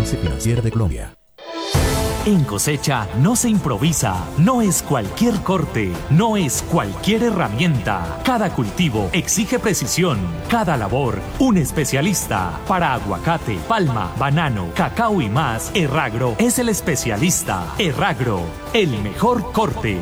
Costarricense Financiera de Colombia. En cosecha no se improvisa, no es cualquier corte, no es cualquier herramienta. Cada cultivo exige precisión, cada labor un especialista. Para aguacate, palma, banano, cacao y más, Erragro es el especialista. Erragro, el mejor corte.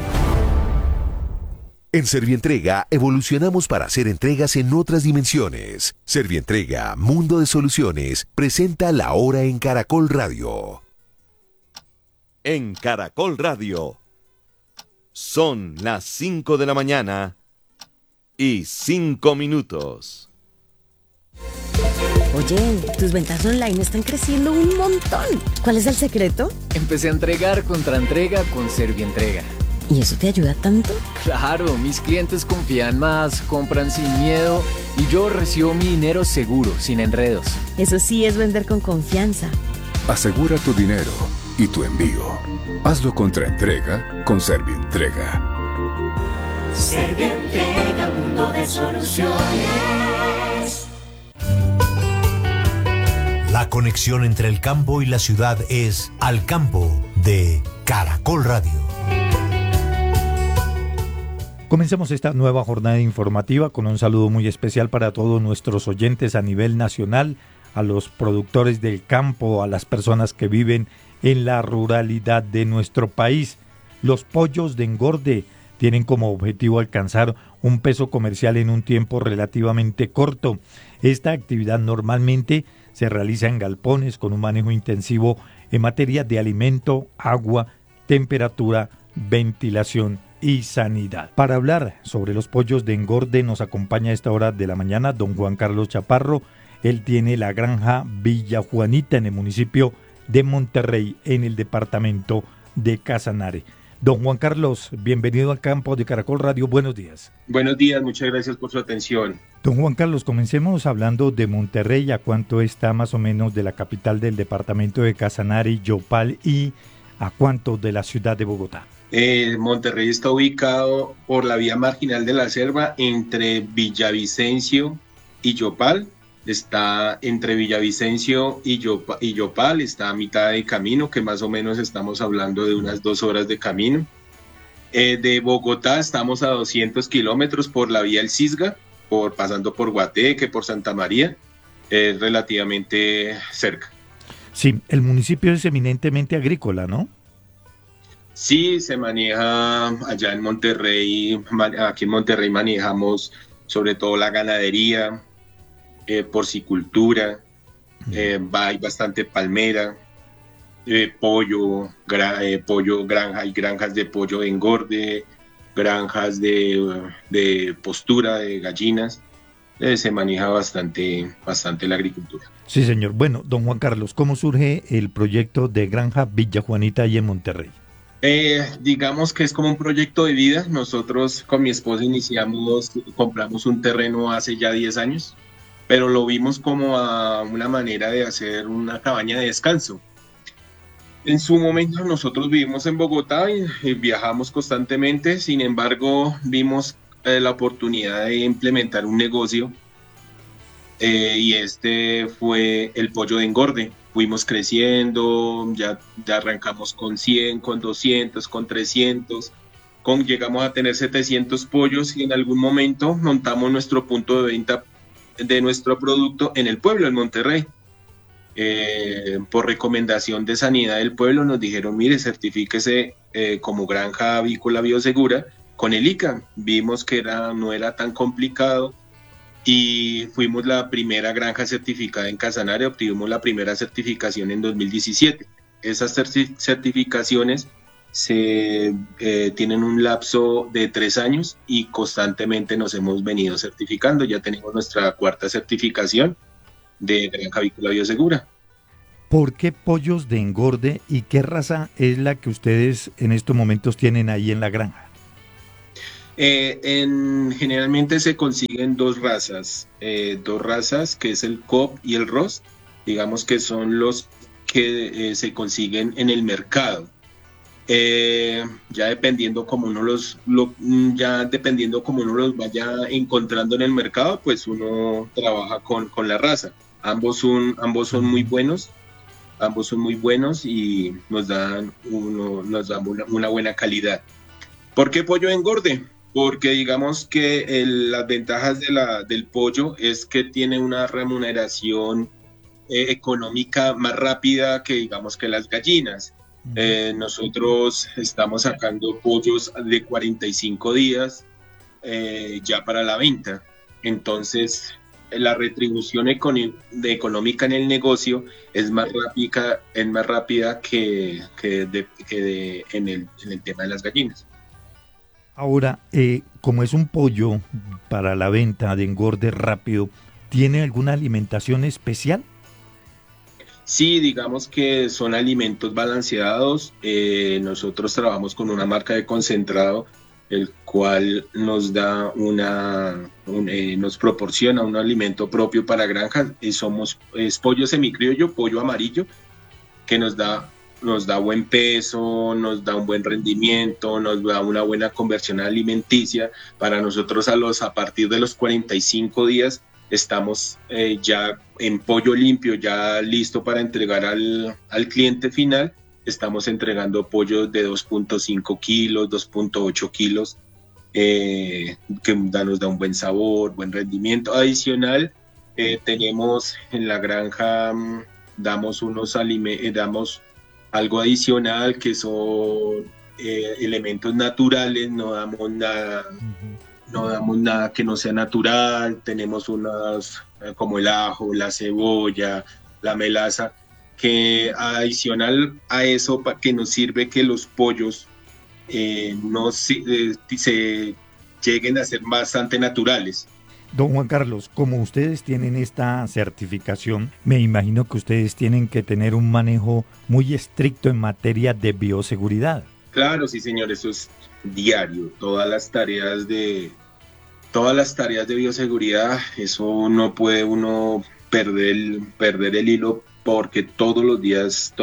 En Servientrega evolucionamos para hacer entregas en otras dimensiones. Servientrega, Mundo de Soluciones, presenta La Hora en Caracol Radio. En Caracol Radio, son las 5 de la mañana y 5 minutos. Oye, tus ventas online están creciendo un montón. ¿Cuál es el secreto? Empecé a entregar contra entrega con Servientrega. ¿Y eso te ayuda tanto? Claro, mis clientes confían más, compran sin miedo y yo recibo mi dinero seguro, sin enredos. Eso sí es vender con confianza. Asegura tu dinero y tu envío. Hazlo contra entrega con Servientrega. Servientrega, mundo de soluciones. La conexión entre el campo y la ciudad es Al Campo de Caracol Radio. Comencemos esta nueva jornada informativa con un saludo muy especial para todos nuestros oyentes a nivel nacional, a los productores del campo, a las personas que viven en la ruralidad de nuestro país. Los pollos de engorde tienen como objetivo alcanzar un peso comercial en un tiempo relativamente corto. Esta actividad normalmente se realiza en galpones con un manejo intensivo en materia de alimento, agua, temperatura, ventilación y sanidad. Para hablar sobre los pollos de engorde nos acompaña a esta hora de la mañana don Juan Carlos Chaparro. Él tiene la granja Villa Juanita en el municipio de Monterrey, en el departamento de Casanare. Don Juan Carlos, bienvenido al campo de Caracol Radio, buenos días. Buenos días, muchas gracias por su atención. Don Juan Carlos, comencemos hablando de Monterrey, a cuánto está más o menos de la capital del departamento de Casanare, Yopal, y a cuánto de la ciudad de Bogotá. Monterrey está ubicado por la vía marginal de la selva entre Villavicencio y Yopal. Está entre Villavicencio y Yopal, está a mitad de camino, que más o menos estamos hablando de unas 2 horas de camino. De Bogotá estamos a 200 kilómetros por la vía El Cisga, pasando por Guateque, por Santa María, relativamente cerca. Sí, el municipio es eminentemente agrícola, ¿no? Sí, se maneja allá en Monterrey, aquí en Monterrey manejamos sobre todo la ganadería, porcicultura, hay bastante palmera, pollo, granja, hay granjas de pollo de engorde, granjas de postura de gallinas, se maneja bastante la agricultura. Sí, señor. Bueno, don Juan Carlos, ¿cómo surge el proyecto de Granja Villa Juanita ahí en Monterrey? Digamos que es como un proyecto de vida. Nosotros con mi esposa compramos un terreno hace ya 10 años, pero lo vimos como a una manera de hacer una cabaña de descanso. En su momento nosotros vivimos en Bogotá y viajamos constantemente, sin embargo vimos la oportunidad de implementar un negocio y este fue el pollo de engorde. Fuimos creciendo, ya arrancamos con 100, con 200, con 300, llegamos a tener 700 pollos y en algún momento montamos nuestro punto de venta de nuestro producto en el pueblo, en Monterrey. Por recomendación de Sanidad del pueblo nos dijeron, mire, certifíquese como granja avícola biosegura con el ICA. Vimos que no era tan complicado y fuimos la primera granja certificada en Casanare, obtuvimos la primera certificación en 2017. Esas certificaciones tienen un lapso de 3 años y constantemente nos hemos venido certificando. Ya tenemos nuestra 4ª certificación de granja avícola biosegura. ¿Por qué pollos de engorde y qué raza es la que ustedes en estos momentos tienen ahí en la granja? Generalmente se consiguen 2 razas, que es el COP y el Ross, digamos que son los que se consiguen en el mercado. Ya dependiendo como uno los vaya encontrando en el mercado, pues uno trabaja con la raza. Ambos son muy buenos. ambos son muy buenos y nos dan una buena calidad. ¿Por qué pollo engorde? Porque digamos que las ventajas del pollo es que tiene una remuneración económica más rápida que digamos que las gallinas. Nosotros estamos sacando pollos de 45 días ya para la venta. Entonces la retribución económica en el negocio es más rápida que en el tema de las gallinas. Ahora, como es un pollo para la venta de engorde rápido, ¿tiene alguna alimentación especial? Sí, digamos que son alimentos balanceados. Nosotros trabajamos con una marca de concentrado, el cual nos da nos proporciona un alimento propio para granjas. Es pollo semicriollo, pollo amarillo, que nos da buen peso, nos da un buen rendimiento, nos da una buena conversión alimenticia. Para nosotros a partir de los 45 días estamos ya en pollo limpio, ya listo para entregar al cliente final. Estamos entregando pollos de 2.5 kilos, 2.8 kilos, que nos da un buen sabor, buen rendimiento. Adicional, tenemos en la granja, damos algo adicional que son elementos naturales, no damos nada que no sea natural. Tenemos unas como el ajo, la cebolla, la melaza, que adicional a eso que nos sirve que los pollos se lleguen a ser bastante naturales. Don Juan Carlos, como ustedes tienen esta certificación, me imagino que ustedes tienen que tener un manejo muy estricto en materia de bioseguridad. Claro, sí, señor, eso es diario. Todas las tareas de bioseguridad, eso no puede uno perder el hilo, porque todos los días,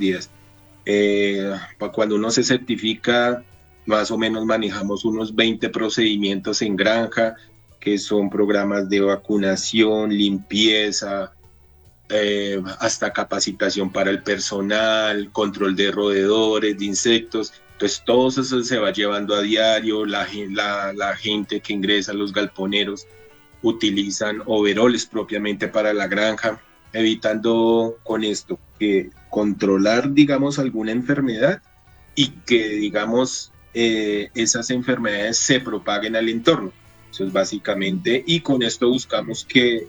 cuando uno se certifica, más o menos manejamos unos 20 procedimientos en granja, que son programas de vacunación, limpieza, hasta capacitación para el personal, control de roedores, de insectos. Entonces todo eso se va llevando a diario. La gente que ingresa, los galponeros, utilizan overoles propiamente para la granja, evitando con esto que controlar, digamos, alguna enfermedad y que, digamos, esas enfermedades se propaguen al entorno. Eso es básicamente, y con esto buscamos que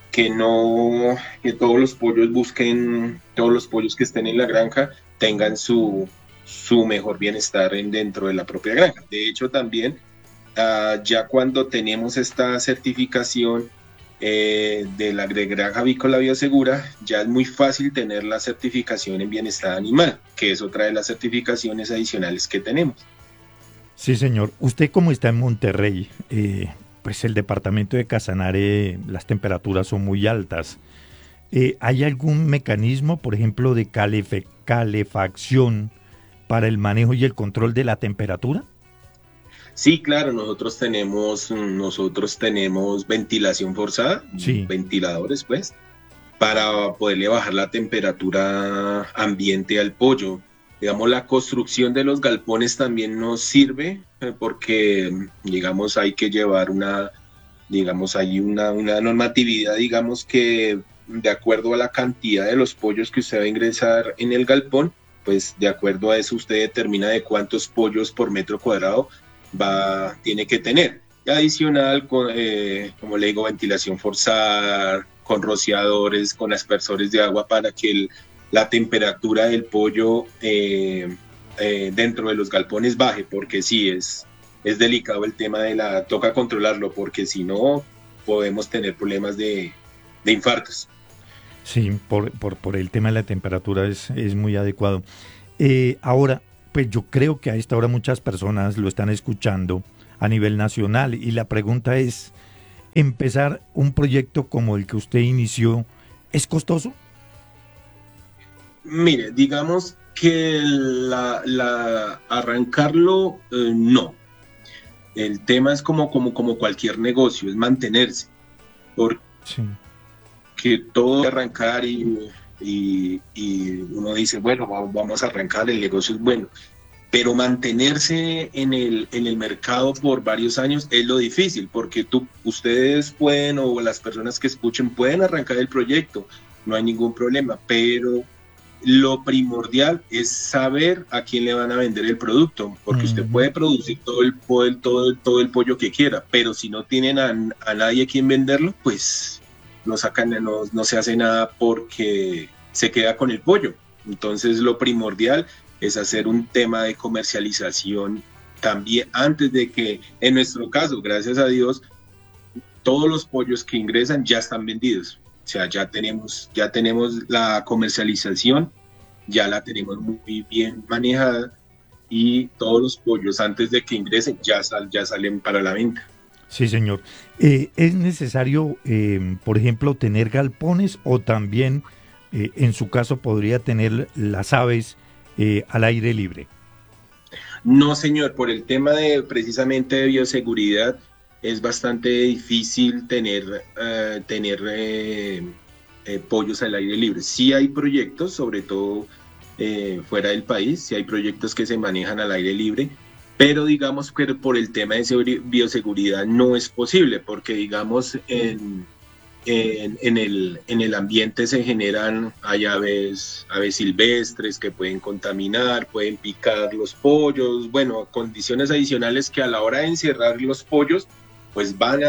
todos los pollos que estén en la granja tengan su mejor bienestar dentro de la propia granja. De hecho, también ya cuando tenemos esta certificación de la granja avícola biosegura, ya es muy fácil tener la certificación en bienestar animal, que es otra de las certificaciones adicionales que tenemos. Sí, señor. Usted, como está en Monterrey, pues el departamento de Casanare, las temperaturas son muy altas. ¿Hay algún mecanismo, por ejemplo, de calefacción para el manejo y el control de la temperatura? Sí, claro, nosotros tenemos ventilación forzada, sí, ventiladores, pues, para poderle bajar la temperatura ambiente al pollo. Digamos, la construcción de los galpones también nos sirve porque, digamos, hay que llevar una normatividad, digamos, que de acuerdo a la cantidad de los pollos que usted va a ingresar en el galpón, pues de acuerdo a eso usted determina de cuántos pollos por metro cuadrado tiene que tener. Y adicional, como le digo, ventilación forzada, con rociadores, con aspersores de agua para que la temperatura del pollo dentro de los galpones baje, porque sí, es delicado el tema toca controlarlo, porque si no podemos tener problemas de infartos. Sí, por el tema de la temperatura es muy adecuado. Ahora, pues yo creo que a esta hora muchas personas lo están escuchando a nivel nacional y la pregunta es, ¿empezar un proyecto como el que usted inició es costoso? Mire, digamos que arrancarlo, no. El tema es como cualquier negocio, es mantenerse. Porque todo arrancar y y uno dice, bueno, vamos a arrancar, el negocio es bueno. Pero mantenerse en el mercado por varios años es lo difícil, porque ustedes pueden, o las personas que escuchen, pueden arrancar el proyecto, no hay ningún problema, pero lo primordial es saber a quién le van a vender el producto, porque usted puede producir todo el pollo que quiera, pero si no tienen a nadie a quien venderlo, pues no se hace nada porque se queda con el pollo. Entonces lo primordial es hacer un tema de comercialización también antes de que, en nuestro caso, gracias a Dios, todos los pollos que ingresan ya están vendidos. O sea, ya tenemos la comercialización, ya la tenemos muy bien manejada y todos los pollos antes de que ingresen ya salen para la venta. Sí, señor. ¿Es necesario, por ejemplo, tener galpones o también, en su caso, podría tener las aves al aire libre? No, señor, por el tema precisamente de bioseguridad es bastante difícil tener pollos al aire libre. Sí hay proyectos, sobre todo fuera del país, sí hay proyectos que se manejan al aire libre, pero digamos que por el tema de bioseguridad no es posible, porque digamos en el ambiente hay aves silvestres que pueden contaminar, pueden picar los pollos, bueno, condiciones adicionales que a la hora de encerrar los pollos, pues van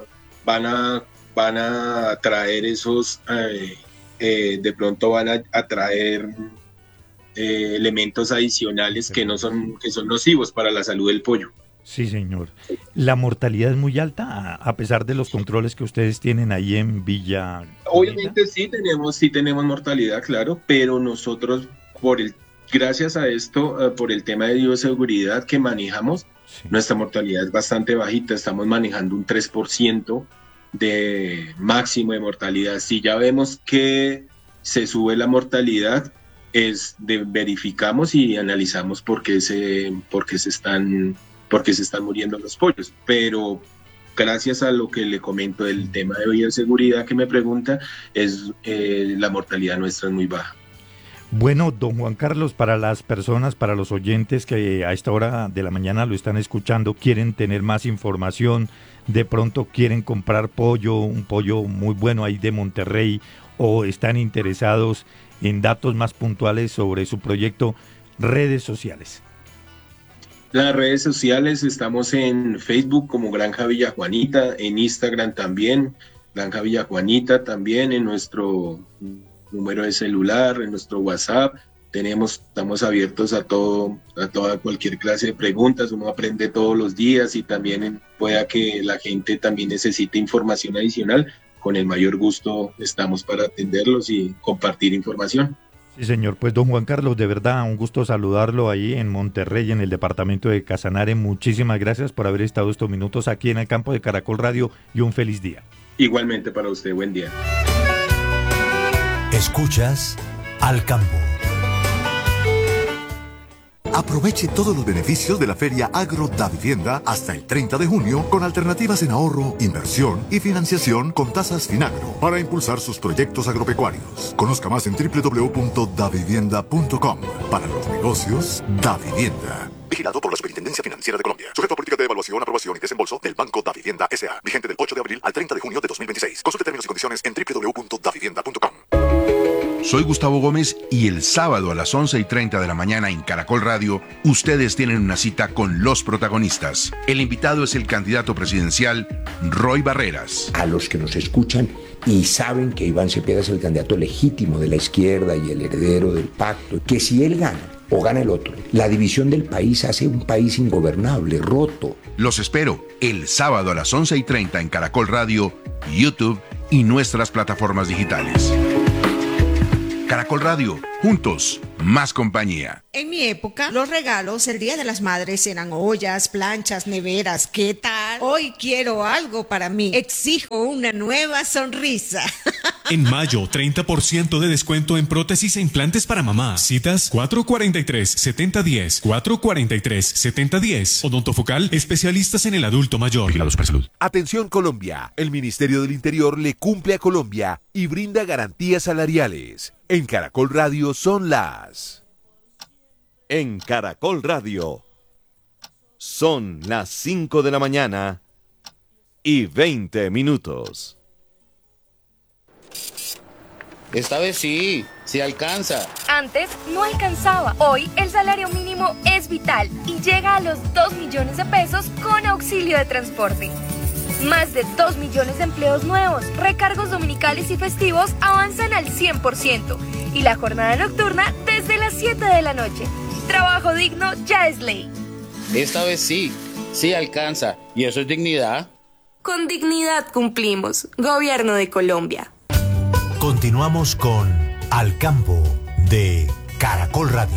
a traer esos, de pronto van a traer elementos adicionales que son nocivos para la salud del pollo. Sí, señor. ¿La mortalidad es muy alta a pesar de los controles que ustedes tienen ahí en Villa? Obviamente sí tenemos mortalidad, claro, pero nosotros gracias a esto, por el tema de bioseguridad que manejamos, sí, nuestra mortalidad es bastante bajita, estamos manejando un 3% de máximo de mortalidad. Si ya vemos que se sube la mortalidad, verificamos y analizamos por qué se están muriendo los pollos, pero gracias a lo que le comento del tema de bioseguridad que me pregunta, la mortalidad nuestra es muy baja. Bueno, don Juan Carlos, para las personas, para los oyentes que a esta hora de la mañana lo están escuchando, quieren tener más información, de pronto quieren comprar un pollo muy bueno ahí de Monterrey, o están interesados en datos más puntuales sobre su proyecto, redes sociales. Las redes sociales, estamos en Facebook como Granja Villa Juanita, en Instagram también, Granja Villa Juanita también, en nuestro número de celular, en nuestro WhatsApp, estamos abiertos a toda cualquier clase de preguntas, uno aprende todos los días y también pueda que la gente también necesite información adicional, con el mayor gusto estamos para atenderlos y compartir información. Sí, señor. Pues don Juan Carlos, de verdad, un gusto saludarlo ahí en Monterrey, en el departamento de Casanare. Muchísimas gracias por haber estado estos minutos aquí en el campo de Caracol Radio y un feliz día. Igualmente para usted, buen día. Escuchas Al Campo. Aproveche todos los beneficios de la Feria Agro Davivienda hasta el 30 de junio con alternativas en ahorro, inversión y financiación con tasas Finagro para impulsar sus proyectos agropecuarios. Conozca más en www.davivienda.com. Para los negocios, Davivienda. Vigilado por la Superintendencia Financiera de Colombia. Sujeto a política de evaluación, aprobación y desembolso del Banco Davivienda S.A. Vigente del 8 de abril al 30 de junio de 2026. Consulte términos y condiciones en www.davivienda.com. Soy Gustavo Gómez y el sábado a las 11:30 de la mañana en Caracol Radio, ustedes tienen una cita con los protagonistas. El invitado es el candidato presidencial Roy Barreras. A los que nos escuchan y saben que Iván Cepeda es el candidato legítimo de la izquierda y el heredero del pacto, que si él gana o gana el otro, la división del país hace un país ingobernable, roto. Los espero el sábado a las 11:30 en Caracol Radio, YouTube y nuestras plataformas digitales. Caracol Radio, juntos, más compañía. En mi época, los regalos el Día de las Madres eran ollas, planchas, neveras. ¿Qué tal? Hoy quiero algo para mí. Exijo una nueva sonrisa. En mayo, 30% de descuento en prótesis e implantes para mamá. Citas 443-7010, 443-7010. Odontofocal, especialistas en el adulto mayor. Vigilados por salud. Atención Colombia, el Ministerio del Interior le cumple a Colombia y brinda garantías salariales. En Caracol Radio son las... En Caracol Radio son las 5 de la mañana y 20 minutos. Esta vez sí alcanza. Antes no alcanzaba. Hoy el salario mínimo es vital y llega a los 2 millones de pesos con auxilio de transporte. Más de 2 millones de empleos nuevos, recargos dominicales y festivos avanzan al 100% y la jornada nocturna desde las 7 de la noche. Trabajo digno ya es ley. Esta vez sí alcanza. ¿Y eso es dignidad? Con dignidad cumplimos. Gobierno de Colombia. Continuamos con Al Campo de Caracol Radio.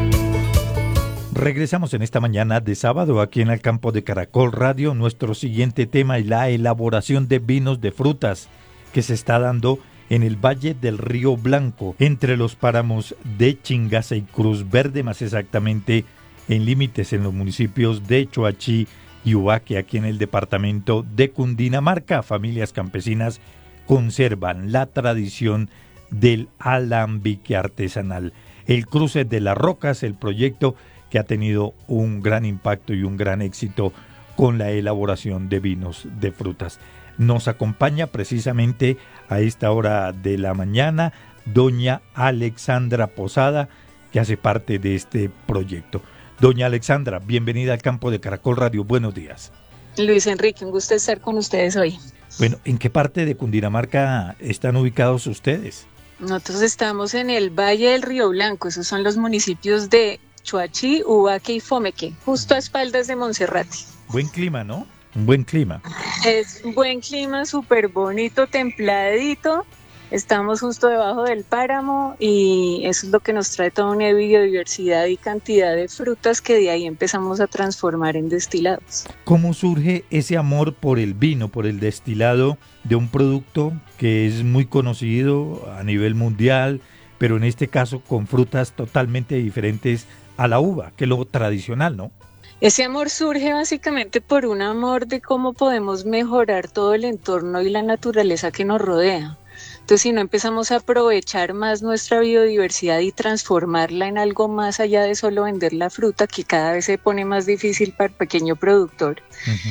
Regresamos en esta mañana de sábado aquí en Al Campo de Caracol Radio. Nuestro siguiente tema es la elaboración de vinos de frutas que se está dando en el Valle del Río Blanco, entre los páramos de Chingaza y Cruz Verde, más exactamente en límites en los municipios de Choachí y Ubaque, aquí en el departamento de Cundinamarca. Familias campesinas conservan la tradición del alambique artesanal. El Cruce de las Rocas, el proyecto que ha tenido un gran impacto y un gran éxito con la elaboración de vinos de frutas. Nos acompaña precisamente a esta hora de la mañana doña Alexandra Posada, que hace parte de este proyecto. Doña Alexandra, bienvenida al Campo de Caracol Radio. Buenos días. Luis Enrique, un gusto estar con ustedes hoy. Bueno, ¿en qué parte de Cundinamarca están ubicados ustedes? Nosotros estamos en el Valle del Río Blanco, esos son los municipios de Choachí, Ubaque y Fomeque, justo a espaldas de Monserrate. Buen clima, ¿no? Un buen clima. Es un buen clima, súper bonito, templadito. Estamos justo debajo del páramo y eso es lo que nos trae toda una biodiversidad y cantidad de frutas que de ahí empezamos a transformar en destilados. ¿Cómo surge ese amor por el vino, por el destilado de un producto que es muy conocido a nivel mundial, pero en este caso con frutas totalmente diferentes a la uva, que es lo tradicional, ¿no? Ese amor surge básicamente por un amor de cómo podemos mejorar todo el entorno y la naturaleza que nos rodea. Entonces, si no empezamos a aprovechar más nuestra biodiversidad y transformarla en algo más allá de solo vender la fruta, que cada vez se pone más difícil para el pequeño productor,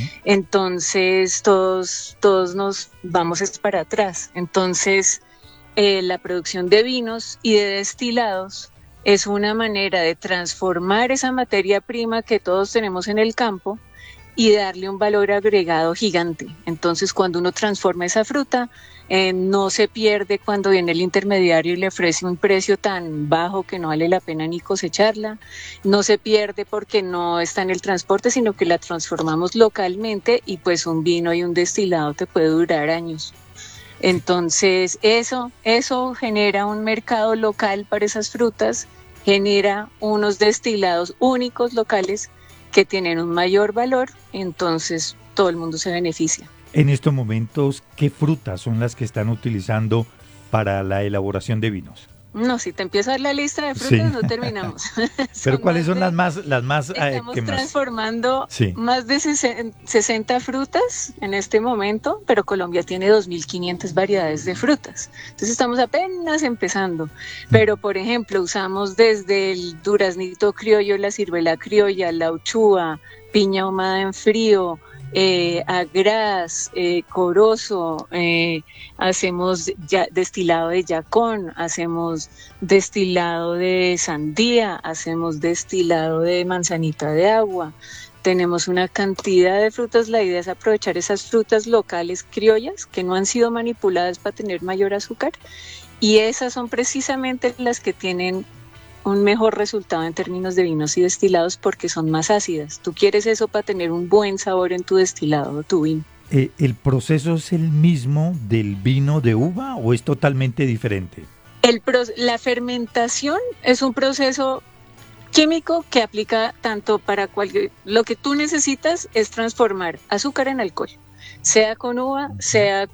entonces todos nos vamos para atrás. Entonces, la producción de vinos y de destilados es una manera de transformar esa materia prima que todos tenemos en el campo y darle un valor agregado gigante. Entonces, cuando uno transforma esa fruta, no se pierde cuando viene el intermediario y le ofrece un precio tan bajo que no vale la pena ni cosecharla. No se pierde porque no está en el transporte, sino que la transformamos localmente y pues un vino y un destilado te puede durar años. Entonces, eso genera un mercado local para esas frutas, genera unos destilados únicos locales que tienen un mayor valor, entonces todo el mundo se beneficia. En estos momentos, ¿qué frutas son las que están utilizando para la elaboración de vinos? No, si te empiezo a dar la lista de frutas, no terminamos. Pero ¿cuáles son las más estamos que más? Transformando más de 60 frutas en este momento, pero Colombia tiene 2.500 variedades de frutas. Entonces estamos apenas empezando. Pero, por ejemplo, usamos desde el duraznito criollo, la ciruela criolla, la uchúa, piña ahumada en frío, agraz, corozo, hacemos destilado de yacón, hacemos destilado de sandía, hacemos destilado de manzanita de agua. Tenemos una cantidad de frutas. La idea es aprovechar esas frutas locales criollas que no han sido manipuladas para tener mayor azúcar, y esas son precisamente las que tienen un mejor resultado en términos de vinos y destilados porque son más ácidas. Tú quieres eso para tener un buen sabor en tu destilado o tu vino. ¿El proceso es el mismo del vino de uva o es totalmente diferente? La fermentación es un proceso químico que aplica tanto para lo que tú necesitas es transformar azúcar en alcohol, sea con uva, sea